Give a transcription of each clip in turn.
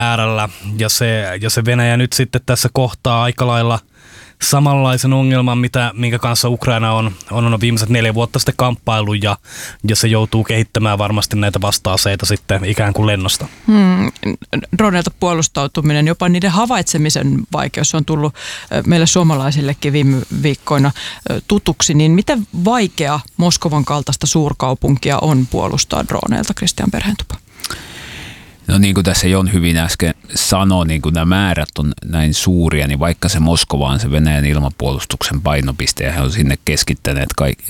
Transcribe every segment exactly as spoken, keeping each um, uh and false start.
äärellä ja se, ja se Venäjä nyt sitten tässä kohtaa aika lailla samanlaisen ongelman, mitä, minkä kanssa Ukraina on, on, on viimeiset neljä vuotta sitten kamppailu ja, ja se joutuu kehittämään varmasti näitä vasta-aseita sitten ikään kuin lennosta. Hmm. Droneilta puolustautuminen, jopa niiden havaitsemisen vaikeus on tullut meille suomalaisillekin viime viikkoina tutuksi, niin miten vaikea Moskovan kaltaista suurkaupunkia on puolustaa droneilta, Kristian Perhentupa? No niin kuin tässä Jon hyvin äsken sanoi, niin kun nämä määrät on näin suuria, niin vaikka se Moskova on se Venäjän ilmapuolustuksen painopiste ja he on sinne keskittäneet kaikki,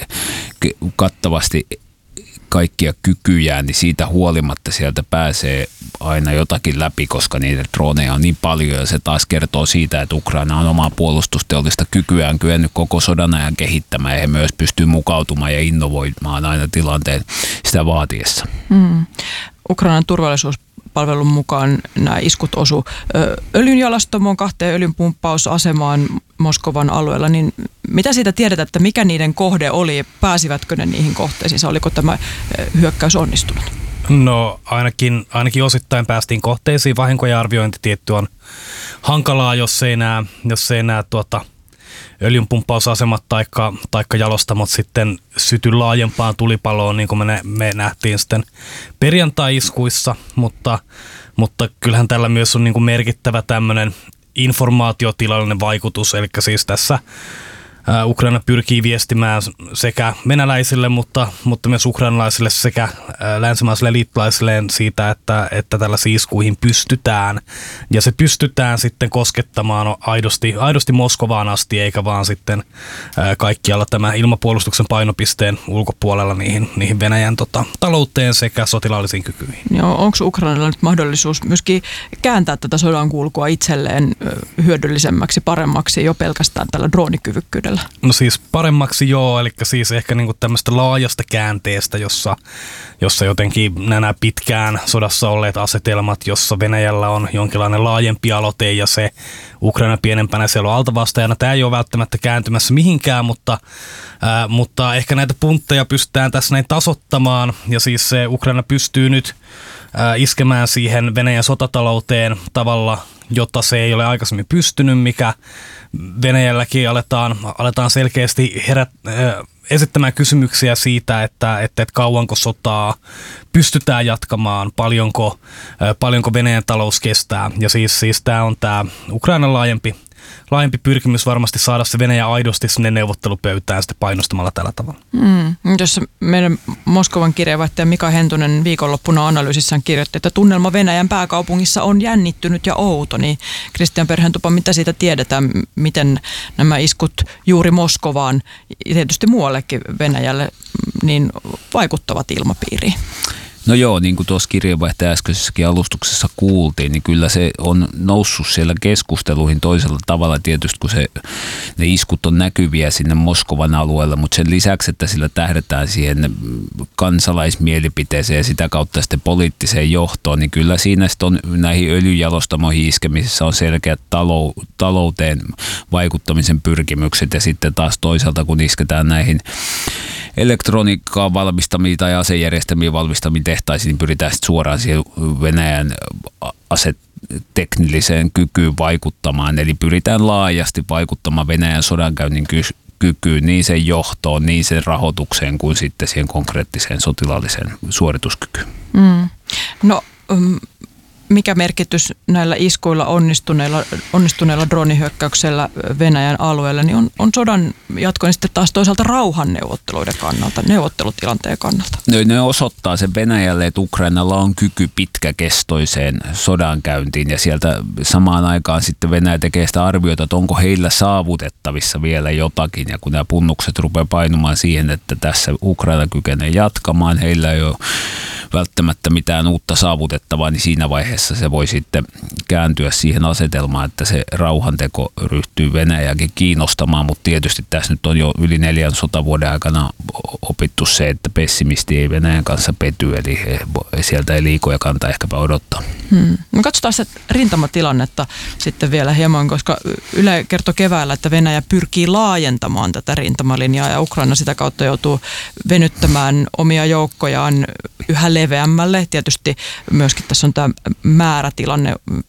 kattavasti kaikkia kykyjään, niin siitä huolimatta sieltä pääsee aina jotakin läpi, koska niitä droneja on niin paljon ja se taas kertoo siitä, että Ukraina on omaa puolustusteollista kykyään kyennyt koko sodan ajan kehittämään ja he myös pystyy mukautumaan ja innovoimaan aina tilanteen sitä vaatiessa. Mm. Ukrainan turvallisuuspalvelun mukaan nämä iskut osu öljynjalastamoon, kahteen öljynpumppausasemaan Moskovan alueella, niin mitä siitä tiedetään, että mikä niiden kohde oli, pääsivätkö ne niihin kohteisiin, oliko tämä hyökkäys onnistunut? No ainakin, ainakin osittain päästiin kohteisiin, vahinkojen arviointi tietty on hankalaa, jos ei nämä, jos ei nämä tuota, öljynpumppausasemat taikka, taikka jalostamot sitten syty laajempaan tulipaloon, niin kuin me, ne, me nähtiin sitten perjantai-iskuissa, mutta, mutta kyllähän tällä myös on niin kuin merkittävä tämmöinen informaatiotilallinen vaikutus, eli siis tässä Ukraina pyrkii viestimään sekä venäläisille, mutta, mutta myös ukrainalaisille sekä länsimaisille liittolaisilleen siitä, että, että tällaisiin iskuihin pystytään. Ja se pystytään sitten koskettamaan aidosti, aidosti Moskovaan asti, eikä vaan sitten kaikkialla tämä ilmapuolustuksen painopisteen ulkopuolella niihin, niihin Venäjän tota, talouteen sekä sotilaallisiin kykyihin. Joo, onko Ukrainalla nyt mahdollisuus myöskin kääntää tätä sodan kulkua itselleen hyödyllisemmäksi, paremmaksi jo pelkästään tällä droonikyvykkyydellä? No siis paremmaksi joo, eli siis ehkä niinku tämmöistä laajasta käänteestä, jossa, jossa jotenkin nämä pitkään sodassa olleet asetelmat, jossa Venäjällä on jonkinlainen laajempi aloite ja se Ukraina pienempänä siellä on altavastaajana. Tämä ei ole välttämättä kääntymässä mihinkään, mutta, ää, mutta ehkä näitä puntteja pystytään tässä näin tasoittamaan ja siis se Ukraina pystyy nyt ää, iskemään siihen Venäjän sotatalouteen tavalla, jota se ei ole aikaisemmin pystynyt, mikä Venäjälläkin aletaan, aletaan selkeästi herät, äh, esittämään kysymyksiä siitä, että, että, että kauanko sotaa pystytään jatkamaan, paljonko, äh, paljonko Venäjän talous kestää. Ja siis, siis tämä on tämä Ukrainan laajempi, laajempi pyrkimys varmasti saada se Venäjä aidosti sinne neuvottelupöytään sitten painostamalla tällä tavalla. Mm. Jos meidän Moskovan kirjeenvaihtaja Mika Hentunen viikonloppuna analyysissään kirjoitti, että tunnelma Venäjän pääkaupungissa on jännittynyt ja outo, niin Kristian Perhentupa, mitä siitä tiedetään, miten nämä iskut juuri Moskovaan ja tietysti muuallekin Venäjälle niin vaikuttavat ilmapiiriin? No joo, niin kuin tuossa kirjeenvaihtaja äskeisessäkin alustuksessa kuultiin, niin kyllä se on noussut siellä keskusteluihin toisella tavalla tietysti, kun se, ne iskut on näkyviä sinne Moskovan alueella, mutta sen lisäksi, että sillä tähdätään siihen kansalaismielipiteeseen ja sitä kautta sitten poliittiseen johtoon, niin kyllä siinä sitten on näihin öljyjalostamoihin iskemisessä on selkeät talou, talouteen vaikuttamisen pyrkimykset ja sitten taas toisaalta, kun isketään näihin elektroniikkaa valmistamiin tai asejärjestelmiä valmistamiin tehtaisiin, niin pyritään sitten suoraan siihen Venäjän aseteknilliseen kykyyn vaikuttamaan. Eli pyritään laajasti vaikuttamaan Venäjän sodankäynnin ky- kykyyn, niin sen johtoon, niin sen rahoitukseen kuin sitten siihen konkreettiseen sotilaalliseen suorituskykyyn. Mm. No um... mikä merkitys näillä iskuilla onnistuneilla, onnistuneilla droonihyökkäyksellä Venäjän alueella, niin on, on sodan jatkoinen sitten taas toisaalta rauhanneuvotteluiden kannalta, neuvottelutilanteen kannalta? No, ne osoittaa sen Venäjälle, että Ukrainalla on kyky pitkäkestoiseen sodankäyntiin ja sieltä samaan aikaan sitten Venäjä tekee sitä arviota, että onko heillä saavutettavissa vielä jotakin ja kun nämä punnukset rupeaa painumaan siihen, että tässä Ukraina kykenee jatkamaan, heillä ei ole välttämättä mitään uutta saavutettavaa, niin siinä vaiheessa se voi sitten kääntyä siihen asetelmaan, että se rauhanteko ryhtyy Venäjäkin kiinnostamaan, mutta tietysti tässä nyt on jo yli neljän sotavuoden aikana opittu se, että pessimisti ei Venäjän kanssa pety, eli sieltä ei liikoja kanta ehkäpä odottaa. Hmm. No katsotaan sitä rintamatilannetta sitten vielä hieman, koska Yle kertoi keväällä, että Venäjä pyrkii laajentamaan tätä rintamalinjaa ja Ukraina sitä kautta joutuu venyttämään omia joukkojaan yhä leveämmälle. Tietysti myöskin tässä on tämä määrätilanne